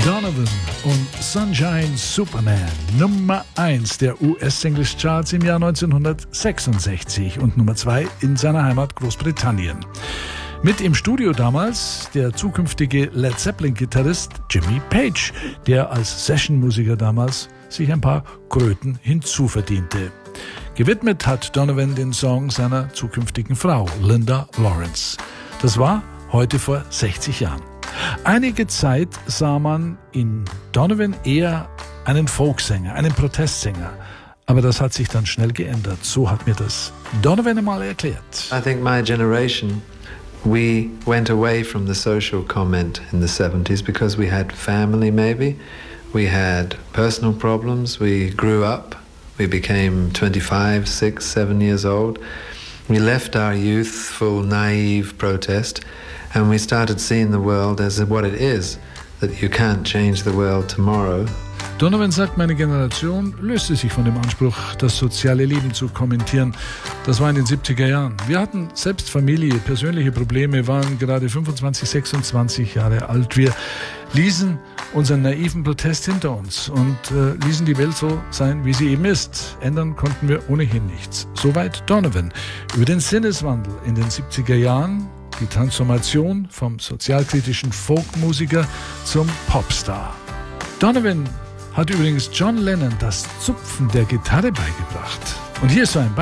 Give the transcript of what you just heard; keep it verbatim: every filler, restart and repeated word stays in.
Donovan und Sunshine Superman, Nummer eins der U S-Singles-Charts im Jahr neunzehnhundertsechsundsechzig und Nummer zwei in seiner Heimat Großbritannien. Mit im Studio damals der zukünftige Led Zeppelin-Gitarrist Jimmy Page, der als Session-Musiker damals sich ein paar Kröten hinzuverdiente. Gewidmet hat Donovan den Song seiner zukünftigen Frau, Linda Lawrence. Das war heute vor sechzig Jahren. Einige Zeit sah man in Donovan eher einen Folksänger, einen Protestsänger. Aber das hat sich dann schnell geändert. So hat mir das Donovan einmal erklärt. I think my generation, we went away from the social comment in the seventies because we had family maybe. We had personal problems. We grew up. We became twenty-five, six, seven years old. We left our youthful, naive protest and we started seeing the world as what it is, that you can't change the world tomorrow. Donovan sagt, meine Generation löste sich von dem Anspruch, das soziale Leben zu kommentieren. Das war in den siebziger Jahren. Wir hatten selbst Familie, persönliche Probleme, waren gerade fünfundzwanzig, sechsundzwanzig Jahre alt. Wir ließen unseren naiven Protest hinter uns und äh, ließen die Welt so sein, wie sie eben ist. Ändern konnten wir ohnehin nichts. Soweit Donovan über den Sinneswandel in den siebziger Jahren, die Transformation vom sozialkritischen Folkmusiker zum Popstar. Donovan hat übrigens John Lennon das Zupfen der Gitarre beigebracht. Und hier ist so ein Beispiel.